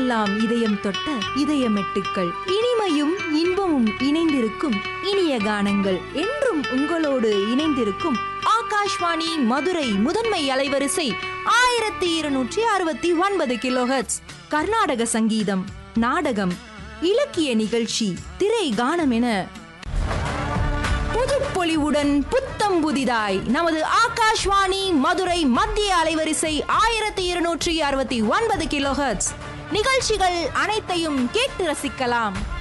இடமெல்லாம் இதயம் தொட்ட இதயமெட்டுக்கள், இனிமையும் இன்பமும் இணைந்திருக்கும் இனிய கானங்கள் என்றும் உங்களோடு இணைந்திருக்கும் ஆகாஷ்வாணி மதுரை முதன்மை அலைவரிசை 1269 கிலோஹெர்ட்ஸ். கர்நாடக சங்கீதம், நாடகம், இலக்கிய நிகழ்ச்சி, திரை கானம் என புதுப்பொலிவுடன் புத்தம் புதிதாய் நமது ஆகாஷ்வாணி மதுரை மத்திய அலைவரிசை 1269 கிலோஹெர்ட்ஸ் நிகழ்ச்சிகள் அனைத்தையும் கேட்டு ரசிக்கலாம்.